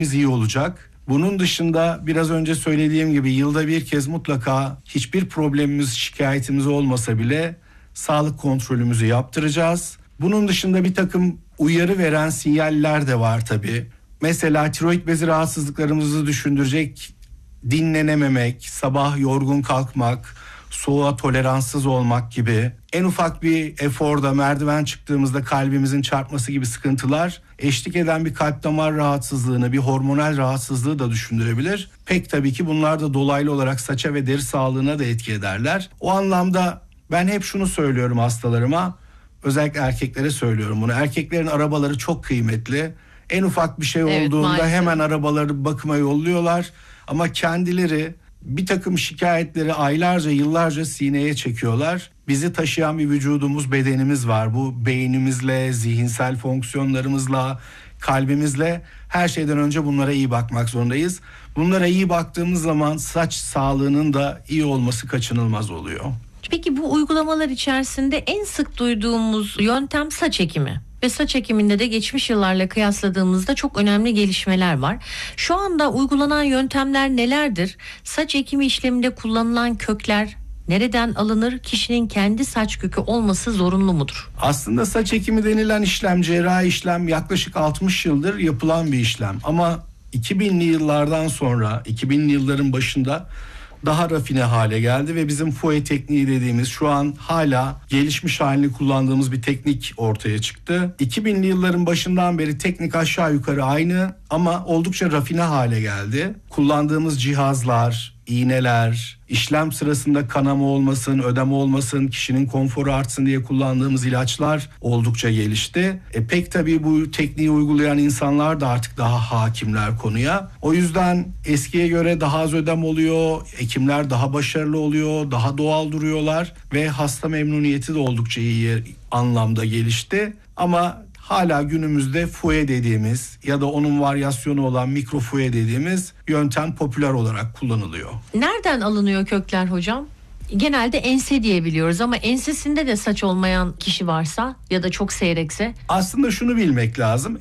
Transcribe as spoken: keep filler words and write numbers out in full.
iyi olacak. Bunun dışında biraz önce söylediğim gibi yılda bir kez mutlaka hiçbir problemimiz, şikayetimiz olmasa bile sağlık kontrolümüzü yaptıracağız. Bunun dışında bir takım uyarı veren sinyaller de var tabii. Mesela tiroid bezi rahatsızlıklarımızı düşündürecek dinlenememek, sabah yorgun kalkmak, soğuğa toleranssız olmak gibi, en ufak bir eforda merdiven çıktığımızda kalbimizin çarpması gibi sıkıntılar eşlik eden bir kalp damar rahatsızlığını, bir hormonal rahatsızlığı da düşündürebilir. Pek tabii ki bunlar da dolaylı olarak saça ve deri sağlığına da etki ederler. O anlamda ben hep şunu söylüyorum hastalarıma, özellikle erkeklere söylüyorum bunu. Erkeklerin arabaları çok kıymetli. En ufak bir şey Evet, olduğunda maalesef. hemen arabaları bakıma yolluyorlar. Ama kendileri bir takım şikayetleri aylarca, yıllarca sineye çekiyorlar. Bizi taşıyan bir vücudumuz, bedenimiz var. Bu beynimizle, zihinsel fonksiyonlarımızla, kalbimizle her şeyden önce bunlara iyi bakmak zorundayız. Bunlara iyi baktığımız zaman saç sağlığının da iyi olması kaçınılmaz oluyor. Peki bu uygulamalar içerisinde en sık duyduğumuz yöntem saç ekimi. Ve saç ekiminde de geçmiş yıllarla kıyasladığımızda çok önemli gelişmeler var. Şu anda uygulanan yöntemler nelerdir? Saç ekimi işleminde kullanılan kökler nereden alınır? Kişinin kendi saç kökü olması zorunlu mudur? Aslında saç ekimi denilen işlem, cerrahi işlem yaklaşık altmış yıldır yapılan bir işlem. Ama iki binli yıllardan sonra, iki binli yılların başında daha rafine hale geldi ve bizim fouet tekniği dediğimiz şu an hala gelişmiş halini kullandığımız bir teknik ortaya çıktı. iki binli yılların başından beri teknik aşağı yukarı aynı ama oldukça rafine hale geldi. Kullandığımız cihazlar, iğneler, işlem sırasında kanama olmasın, ödem olmasın, kişinin konforu artsın diye kullandığımız ilaçlar oldukça gelişti. E pek tabii bu tekniği uygulayan insanlar da artık daha hakimler konuya. O yüzden eskiye göre daha az ödem oluyor, ekimler daha başarılı oluyor, daha doğal duruyorlar ve hasta memnuniyeti de oldukça iyi anlamda gelişti. Ama hala günümüzde fouet dediğimiz ya da onun varyasyonu olan mikro fouet dediğimiz yöntem popüler olarak kullanılıyor. Nereden alınıyor kökler hocam? Genelde ense diye biliyoruz ama ensesinde de saç olmayan kişi varsa ya da çok seyrekse. Aslında şunu bilmek lazım.